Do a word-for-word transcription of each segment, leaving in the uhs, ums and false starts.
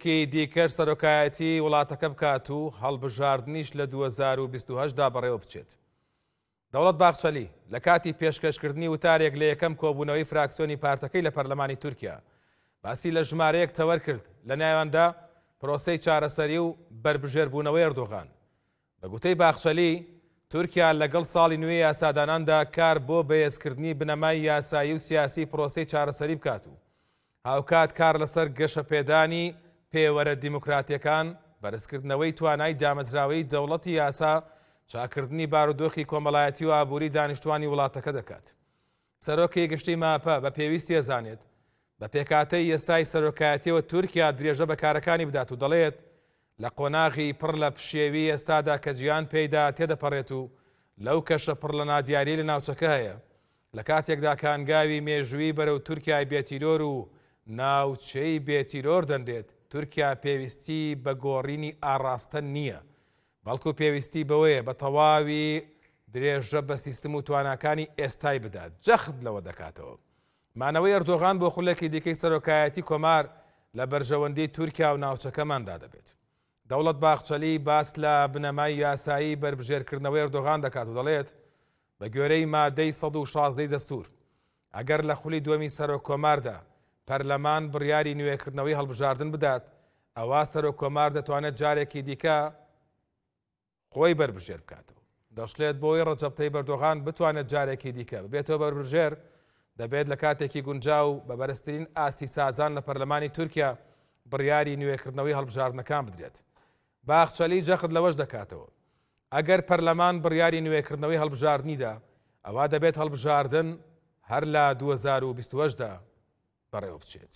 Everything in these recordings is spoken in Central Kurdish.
پرۆسەیەکی دیکەش سەرۆکایەتی وڵاتەکە بکات و هەڵبژاردنیش لە دوو هەزار و بیست و هەشت دا بەڕێوە بچێت. دەوڵەت باخچەلی لە کاتی پێشکەشکردنی وتارێک لە یەکەم کۆبوونەوەی فراکسیۆنی پارتەکەی لە پەرلەمانی تورکیا باسی لە ژمارەیەک تەوەر کرد لە ناواندا پرۆسەی چارەسەری و بربژێربوونەوەی ئەردۆغان. بە گوتەی باخچەلی تورکیا لەگەڵ ساڵی نوێی یاساداناندا کار بۆ بەهێزکردنی بنەمای یاسایی و سیاسی پرۆسەی چارەسەری بکات و هاوکات کار لەسەر گەشەپێدانی پێوەرە دیموکراتیەکان بەرزکردنەوەی توانای دامەزراوەی دەوڵەتی یاسا چاکردنی بارودۆخی کۆمەڵایەتی و ئابووری دانیشتوانی وڵاتەکە دەکات. سەرۆکی گشتی ماپە بە پێویستی ئەزانێت بە پێکاتەی ئێستای سەرۆکایەتیەوە تورکیا درێژە بە کارەکانی بدات و دەڵێت لە قۆناغی پڕ لە پشێوی ئێستادا کە جیان پێیدا تێدەپەڕێت و لەو کەشە پڕ لە نادیاری لە ناوچەکە هەیە لە کاتێکدا کانگاوی مێژووی بەرەو تورکیای بێتیرۆر و ناوچەی بێتیرۆر دەندێت. تورکیا پێویستی بە گۆڕینی ئاڕاستە نییە، بەڵکو پێویستی بەوەیە بە تەواوی درێژە بە سیستم و تواناکانی ئێستای بدات. جەخت لەوە دەکاتەوە. مانەوەی ئەردۆغان بۆ خولەکی دیکەی سەرۆکایەتی کۆمار لە بەرژەوەندی تورکیا و ناوچەکەماندا دەبێت. دەوڵەت باخچەلی باس لە بنەمای یاسایی بربژێرکردنەوەی ئەردۆغان دەکات و دەڵێت بە گوێرەی مادەی سەد و شازدەی دەستور ئەگەر لە خولی دووەمی سەرۆک کۆماردا پەرلەمان بڕیاری نوێکردنەوەی هەڵبژاردن بدات، ئەوا سەرۆک کۆمار دەتوانێت جارێکی دیکە خۆی بربژێر بکاتەوە. دەشڵێت بۆی ڕەجەب تەیب ئەردۆغان بتوانێت جارێکی دیکە ببێتەوە بربژێر، دەبێت لە کاتێکی گونجاو بە بەرزترین ئاستی سازان لە پەرلەمانی تورکیا بڕیاری نوێکردنەوەی هەڵبژاردنەکان بدرێت. باخچەلی جەخت لەوەش دەکاتەوە ئەگەر پەرلەمان بڕیاری نوێکردنەوەی هەڵبژاردنیدا، ئەوا دەبێت هەڵبژاردن هەر لە دوو هەزار و بیست و هەشت دا بەڕێوە بچێت.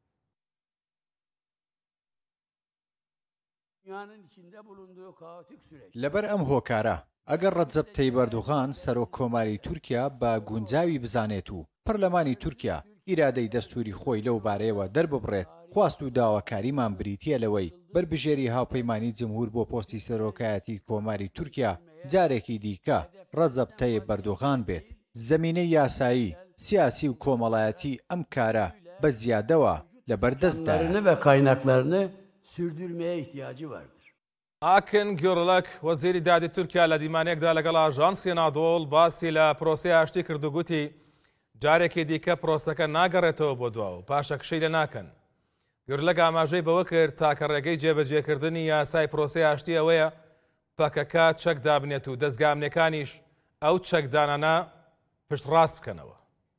لەبەر ئەم هۆکارە ئەگەر ڕەجەب تەیب ئەردۆغان سەرۆک کۆماری تورکیا بە گونجاوی بزانێت و پەرلەمانی تورکیا ئیرادەی دەستوری خۆی لەو بارەیەوە دەرببڕێت، خواست و داواکاریمان بریتیە لەوەی بربژێری هاوپەیمانی جمهور بۆ پۆستی سەرۆکایەتی کۆماری تورکیا جارێکی دیکە ڕەجەب تەیب ئەردۆغان بێت. زەمینەی یاسایی، سیاسی و کۆمەڵایەتی ئەم کارە بە زیادەوە لە بەردەستدایە ve kaynaklarını sürdürmeye ihtiyacı vardır. ئاکن گۆڕڵک وەزیری دادی تورکیا لە دیمانێکدا لەگەڵ ئاژانسی نادۆڵ باسی لە پرۆسی ئاشتی کرد و گوتی جارێکی دیکە پرۆسەکە ناگەڕێتەوە بۆ دواوە و پاشە کشەی لە ناکەن. گۆڕڵک ئاماژەی بەوە کرد تاکە ڕێگەی جێبەجێکردنی یاسای پرۆسی ئاشتی ئەوەیە پەکەکە چەک دابنێت و دەستگامنەکانیش ئەو چەکدانانە پشت ڕاست بکەنەوە.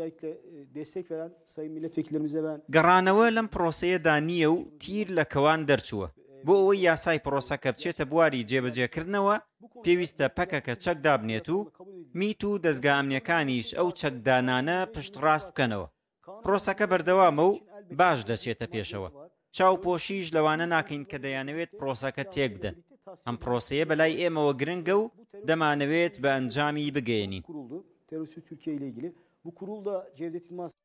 گەڕانەوە لەم پرۆسەیەدا نییە و تیر لە کەوان دەرچووە. بۆ ئەوەی یاسای پرۆسەکە بچێتە بواری جێبەجێکردنەوە پێویستە پەکەکە چەک دابنێت و میت و دەستگا ئەمنیەکانیش ئەو چەکدانانە پشت ڕاست بکەنەوە. پرۆسەکە بەردەوامە و باش دەچێتە پێشەوە. چاوپۆشیش لەوانە ناکەین کە دەیانەوێت پرۆسەکە تێک بدەن. ئەم پرۆسەیە بەلای ئێمەوە گرنگە و دەمانەوێت بە ئەنجامی بگەێنین.